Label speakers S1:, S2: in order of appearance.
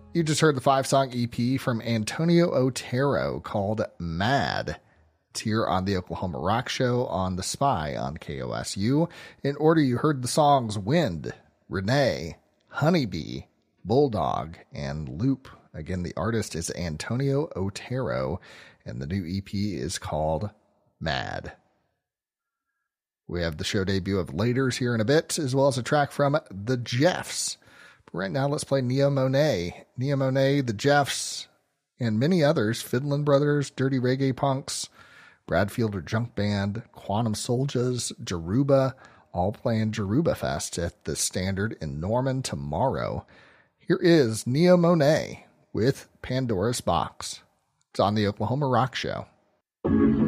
S1: You just heard the 5-song EP from Antonio Otero called Mad. It's here on the Oklahoma Rock Show on The Spy on KOSU. In order, you heard the songs Wind, Renee, Honeybee, Bulldog, and Loop. Again, the artist is Antonio Otero, and the new EP is called Mad. We have the show debut of Laters here in a bit, as well as a track from The Jeffs. But right now, let's play Neo Monet. Neo Monet, The Jeffs, and many others, Fiddlin' Brothers, Dirty Reggae Punks, Bradfielder Junk Band, Quantum Soldiers, Jaruba, all playing Jaruba Fest at the Standard in Norman tomorrow. Here is Neo Monet with Pandora's Box. It's on the Oklahoma Rock Show.